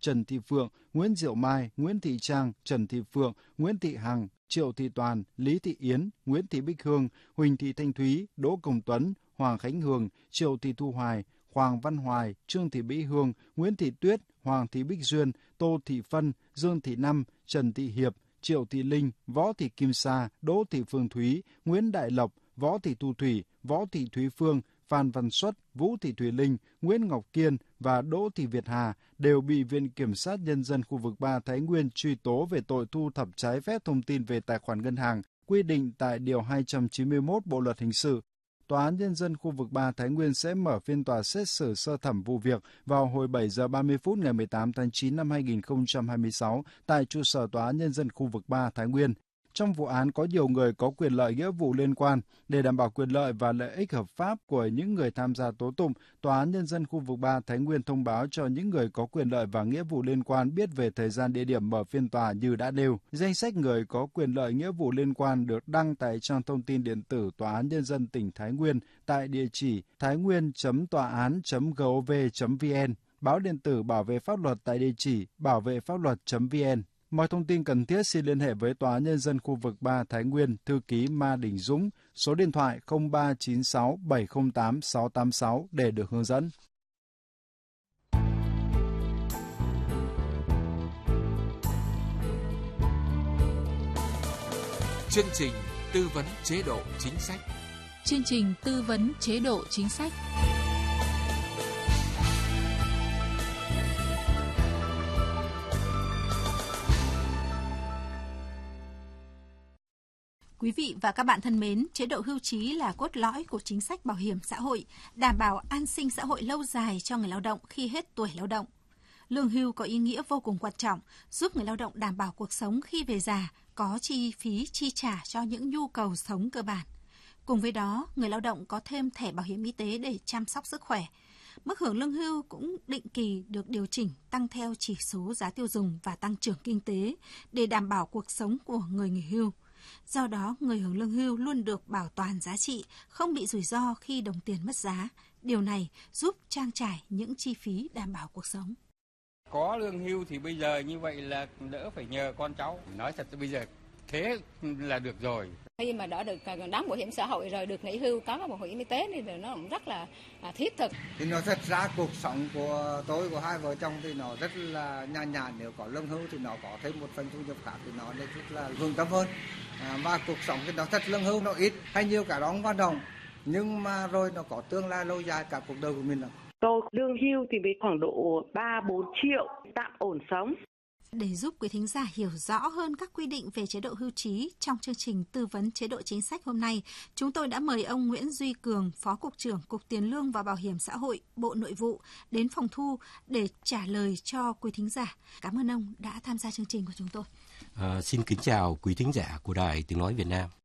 Trần Thị Phượng, Nguyễn Diệu Mai, Nguyễn Thị Trang, Trần Thị Phượng, Nguyễn Thị Hằng, Triệu Thị Toàn, Lý Thị Yến, Nguyễn Thị Bích Hương, Huỳnh Thị Thanh Thúy, Đỗ Công Tuấn, Hoàng Khánh Hường, Triệu Thị Thu Hoài, Hoàng Văn Hoài, Trương Thị Mỹ Hương, Nguyễn Thị Tuyết, Hoàng Thị Bích Duyên, Tô Thị Phân, Dương Thị Năm, Trần Thị Hiệp, Triệu Thị Linh, Võ Thị Kim Sa, Đỗ Thị Phương Thúy, Nguyễn Đại Lộc, Võ Thị Thu Thủy, Võ Thị Thúy Phương, Phan Văn Xuất, Vũ Thị Thùy Linh, Nguyễn Ngọc Kiên và Đỗ Thị Việt Hà đều bị Viện Kiểm sát Nhân dân khu vực 3 Thái Nguyên truy tố về tội thu thập trái phép thông tin về tài khoản ngân hàng, quy định tại Điều 291 Bộ Luật Hình sự. Tòa án Nhân dân khu vực 3 Thái Nguyên sẽ mở phiên tòa xét xử sơ thẩm vụ việc vào hồi 7 giờ 30 phút ngày 18 tháng 9 năm 2026 tại trụ sở Tòa án Nhân dân khu vực 3 Thái Nguyên. Trong vụ án có nhiều người có quyền lợi nghĩa vụ liên quan. Để đảm bảo quyền lợi và lợi ích hợp pháp của những người tham gia tố tụng, Tòa án Nhân dân khu vực 3 Thái Nguyên thông báo cho những người có quyền lợi và nghĩa vụ liên quan biết về thời gian địa điểm mở phiên tòa như đã nêu. Danh sách người có quyền lợi nghĩa vụ liên quan được đăng tại trang thông tin điện tử Tòa án Nhân dân tỉnh Thái Nguyên tại địa chỉ thainguyen.toaán.gov.vn, báo điện tử Bảo vệ pháp luật tại địa chỉ bảo vệ pháp luật.vn. Mọi thông tin cần thiết xin liên hệ với Tòa án Nhân dân khu vực 3 Thái Nguyên, thư ký Ma Đình Dũng, số điện thoại 0396 708 686 để được hướng dẫn. Chương trình tư vấn chế độ chính sách. Chương trình tư vấn chế độ chính sách. Quý vị và các bạn thân mến, chế độ hưu trí là cốt lõi của chính sách bảo hiểm xã hội, đảm bảo an sinh xã hội lâu dài cho người lao động khi hết tuổi lao động. Lương hưu có ý nghĩa vô cùng quan trọng, giúp người lao động đảm bảo cuộc sống khi về già, có chi phí chi trả cho những nhu cầu sống cơ bản. Cùng với đó, người lao động có thêm thẻ bảo hiểm y tế để chăm sóc sức khỏe. Mức hưởng lương hưu cũng định kỳ được điều chỉnh tăng theo chỉ số giá tiêu dùng và tăng trưởng kinh tế để đảm bảo cuộc sống của người nghỉ hưu. Do đó, người hưởng lương hưu luôn được bảo toàn giá trị, không bị rủi ro khi đồng tiền mất giá. Điều này giúp trang trải những chi phí đảm bảo cuộc sống. Có lương hưu thì bây giờ như vậy là đỡ phải nhờ con cháu. Nói thật bây giờ thế là được rồi. Khi mà đã được đóng bảo hiểm xã hội rồi được nghỉ hưu có bảo hiểm y tế thì nó cũng rất là thiết thực. Thì nó thật ra cuộc sống của tôi, của hai vợ chồng thì nó rất là nhàn nhàn. Nếu có lương hưu thì nó có thêm một phần thu nhập khác thì nó rất là vững tâm hơn. Và cuộc sống thì nó thật lương hưu nó ít hay nhiều cả đó không quan trọng. Nhưng mà rồi nó có tương lai lâu dài cả cuộc đời của mình. Tôi lương hưu thì bị khoảng độ 3-4 triệu tạm ổn sống. Để giúp quý thính giả hiểu rõ hơn các quy định về chế độ hưu trí, trong chương trình tư vấn chế độ chính sách hôm nay, chúng tôi đã mời ông Nguyễn Duy Cường, Phó Cục trưởng Cục Tiền lương và Bảo hiểm xã hội, Bộ Nội vụ đến phòng thu để trả lời cho quý thính giả. Cảm ơn ông đã tham gia chương trình của chúng tôi. Xin kính chào quý thính giả của Đài Tiếng Nói Việt Nam.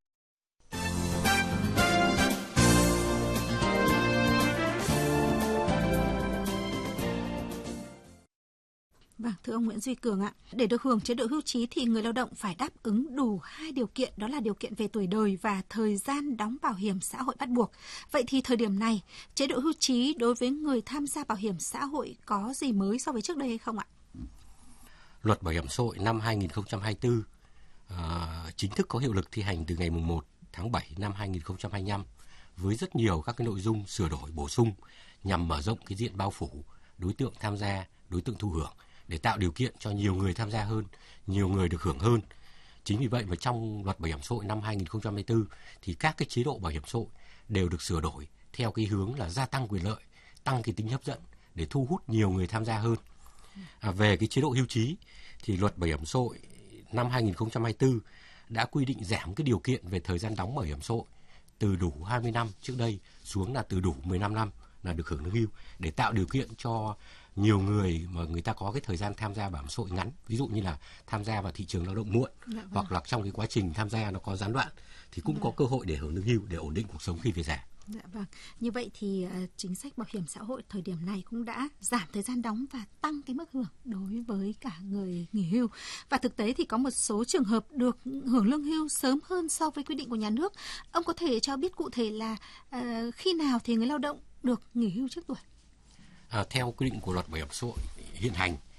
Vâng, thưa ông Nguyễn Duy Cường ạ, để được hưởng chế độ hưu trí thì người lao động phải đáp ứng đủ 2 điều kiện, đó là điều kiện về tuổi đời và thời gian đóng bảo hiểm xã hội bắt buộc. Vậy thì thời điểm này, chế độ hưu trí đối với người tham gia bảo hiểm xã hội có gì mới so với trước đây hay không ạ? Luật Bảo hiểm xã hội năm 2024 chính thức có hiệu lực thi hành từ ngày 1 tháng 7 năm 2025 với rất nhiều các cái nội dung sửa đổi bổ sung nhằm mở rộng cái diện bao phủ, đối tượng tham gia, đối tượng thụ hưởng để tạo điều kiện cho nhiều người tham gia hơn, nhiều người được hưởng hơn. Chính vì vậy mà trong Luật Bảo hiểm xã hội năm 2024 thì các cái chế độ bảo hiểm xã hội đều được sửa đổi theo cái hướng là gia tăng quyền lợi, tăng cái tính hấp dẫn để thu hút nhiều người tham gia hơn. Về cái chế độ hưu trí thì Luật Bảo hiểm xã hội năm 2024 đã quy định giảm cái điều kiện về thời gian đóng bảo hiểm xã hội từ đủ 20 năm trước đây xuống là từ đủ 15 năm là được hưởng lương hưu để tạo điều kiện cho nhiều người mà người ta có cái thời gian tham gia bảo hiểm xã hội ngắn, ví dụ như là tham gia vào thị trường lao động muộn, hoặc là trong cái quá trình tham gia nó có gián đoạn thì cũng có cơ hội để hưởng lương hưu để ổn định cuộc sống khi về già. Dạ vâng. Như vậy thì chính sách bảo hiểm xã hội thời điểm này cũng đã giảm thời gian đóng và tăng cái mức hưởng đối với cả người nghỉ hưu. Và thực tế thì có một số trường hợp được hưởng lương hưu sớm hơn so với quy định của nhà nước. Ông có thể cho biết cụ thể là khi nào thì người lao động được nghỉ hưu trước tuổi? Theo quy định của Luật Bảo hiểm xã hội hiện hành